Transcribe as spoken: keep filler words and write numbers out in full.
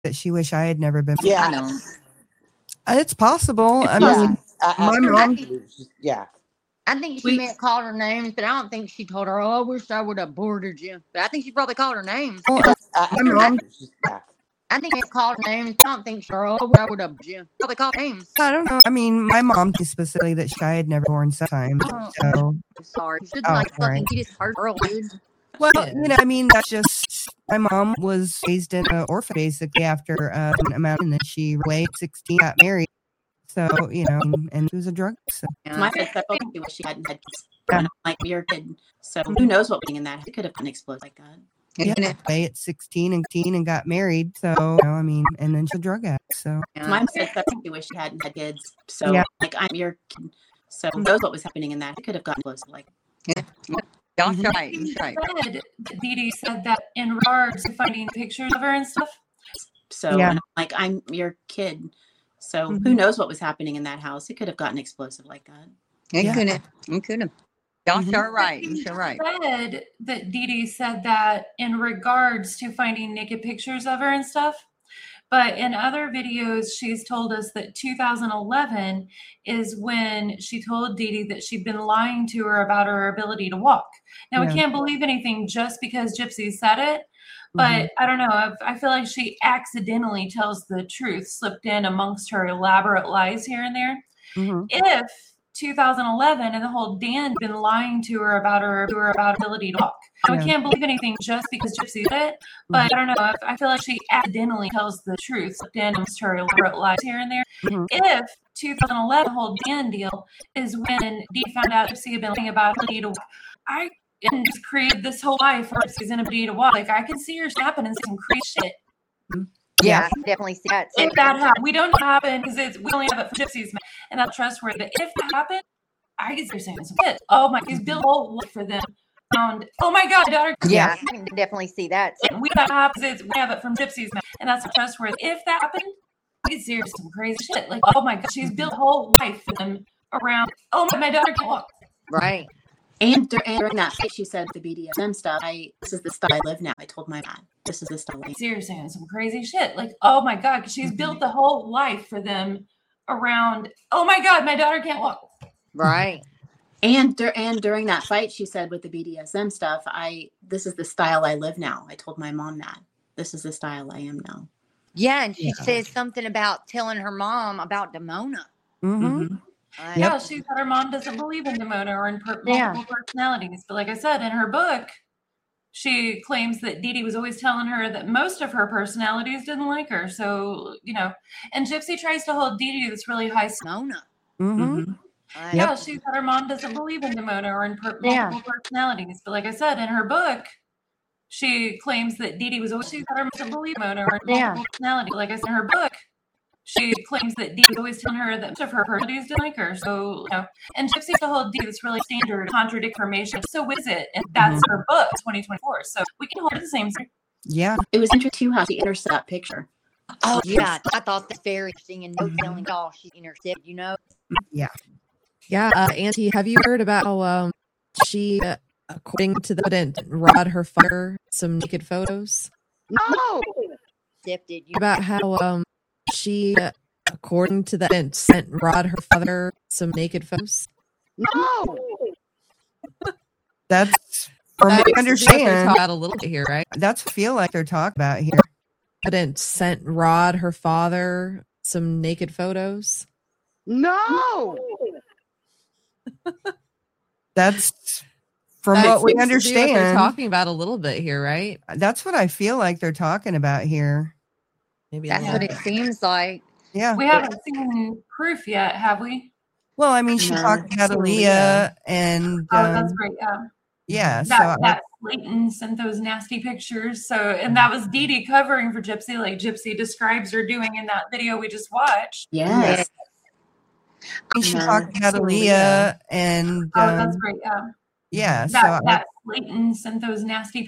that she wish I had never been. Yeah. I know. It's possible. I Yeah. mean, I, I, my mom. yeah. I think she We- may have called her names, but I don't think she told her, oh, I wish I would have boarded you. But I think she probably called her names. I, I, my mom. yeah. I think she called her names. I don't think she, oh, I would have you. Probably called names. I don't know. I mean, my mom specifically that she I had never born sometimes. So, Sorry. You should Oh, like sorry. fucking you just hurt girl, dude. well, you know, I mean, that's just my mom was raised in an orphan basically after uh, an amount, and then she away at sixteen, got married. So, you know, and, and she was a drug. So. Yeah. My friend said, "Okay, wish she hadn't had kids." And I'm like, you're a kid. So who knows what was in that? It could have been exploded like that. Yeah, away at sixteen and teen and got married. So, you know, I mean, and then she's a drug addict. So, Yeah. My mom said, "Okay, wish she hadn't had kids." So Yeah. like, I'm your kid. So who knows what was happening in that? It could have gotten explosive like that. Y'all Mhm. right. You're right. Said that Dee Dee said that in regards to finding pictures of her and stuff. So Yeah. and I'm like, I'm your kid. So Mhm. who knows what was happening in that house? It could have gotten explosive like that. It Yeah. could have. It could have. Y'all Mhm. sure right. You're sure right. Said that Dee Dee said that in regards to finding naked pictures of her and stuff. But in other videos, she's told us that two thousand eleven is when she told Dee Dee that she'd been lying to her about her ability to walk. Now, Yeah. we can't believe anything just because Gypsy said it. But Mhm. I don't know. I, I feel like she accidentally tells the truth, slipped in amongst her elaborate lies here and there. Mhm. If two thousand eleven and the whole Dan been lying to her about her, to her about ability to walk. And Yeah. we can't believe anything just because Gypsy said it. But I don't know. I, I feel like she accidentally tells the truth, slipped in amongst her elaborate lies here and there. Mhm. If two thousand eleven, the whole Dan deal is when Dee found out Gypsy had been lying about ability to walk. I and just created this whole life where Gypsy's inability to walk. Like I can see her snapping and some crazy shit. Yeah, I can definitely see that. If that happened, we don't know what happened because it's we only have it for Gypsy's, and that's trustworthy. But if that happened, I can see her saying some shit. Oh my, he's built a whole life for them. And oh my god, daughter. Yeah, I can definitely see that. We that happens. It's, we have it from Gypsy's, and that's trustworthy. If that happened, I can see her some crazy shit. Like oh my god, she's built a whole life for them around. Oh my, my daughter can't walk. Right. And, dur- and during that fight, she said the B D S M stuff. I this is the style I live now. I told my dad this is the style. I live. Seriously, saying some crazy shit. Like oh my god, 'cause she's built the whole life for them around. Oh my god, my daughter can't walk. Right. And dur- and during that fight, she said with the B D S M stuff, I this is the style I live now. I told my mom that this is the style I am now. Yeah, and she Yeah. says something about telling her mom about Demona. Mhm. Mhm. Uh, Yeah, she said her mom doesn't believe in Demona or in per- Yeah. multiple personalities. But like I said, in her book, she claims that Dee Dee was always telling her that most of her personalities didn't like her. So, you know, and Gypsy tries to hold Dee Dee to this really high. s- Demona. Mhm. Mhm. Uh, Yeah, she said her mom doesn't believe in Demona or in per- Yeah. multiple personalities. But like I said, in her book, she claims that Dee Dee was always, she said her mom doesn't believe in Demona or in Yeah. multiple personalities. Like I said, in her book, she claims that Dee was always telling her that most of her personalities didn't like her. So, you know, and Gypsy to hold Dee this really standard contradict information. So is it? And that's her book, twenty twenty-four. So we can hold it the same. Yeah. It was interesting too how she intercepted that picture. Oh, yeah. I thought that's very interesting. And no Mhm. telling all she's intercepted, you know? Yeah, uh, Auntie, have you heard about how um, she, uh, according to the evidence, Rod her father some naked photos? No. Intercepted, you About how um, she, uh, according to the evidence, sent Rod her father some naked photos? No. That's from what I That's what they're understand. talking about a little bit here, right? That's what I feel like they're talking about here. Evidence sent Rod her father some naked photos. No. That's from That what we seems to be what they're understand. talking about a little bit here, right? That's what I feel like they're talking about here. Maybe That's a what little it bit. seems like. Yeah. We haven't seen proof yet, have we? Well, I mean, she No. talked about So, Aaliyah yeah. and Oh, um, that's great. Yeah. yeah. So That, I, that Slayton sent those nasty pictures. So, and that was Dee Dee covering for Gypsy, like Gypsy describes her doing in that video we just watched. Yes. she No. talked about So, Aaliyah yeah. and Oh, um, that's great. Yeah. yeah. So That, I, that Slayton sent those nasty